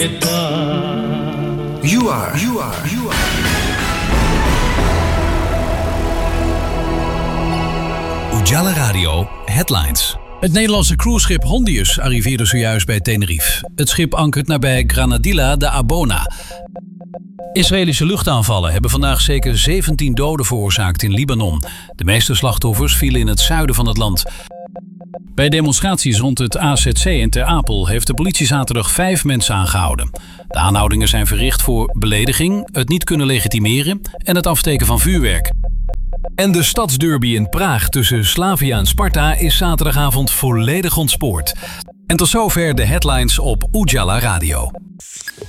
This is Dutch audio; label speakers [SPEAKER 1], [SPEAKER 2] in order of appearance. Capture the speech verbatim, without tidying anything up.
[SPEAKER 1] You are, you are, you are.
[SPEAKER 2] Ujala Radio Headlines.
[SPEAKER 3] Het Nederlandse cruiseschip Hondius arriveerde zojuist bij Tenerife. Het schip ankert nabij Granadilla de Abona. Israëlische luchtaanvallen hebben vandaag zeker zeventien doden veroorzaakt in Libanon. De meeste slachtoffers vielen in het zuiden van het land. Bij demonstraties rond het A Z C in Ter Apel heeft de politie zaterdag vijf mensen aangehouden. De aanhoudingen zijn verricht voor belediging, het niet kunnen legitimeren en het afsteken van vuurwerk.
[SPEAKER 2] En de stadsderby in Praag tussen Slavia en Sparta is zaterdagavond volledig ontspoord. En tot zover de headlines op Ujala Radio.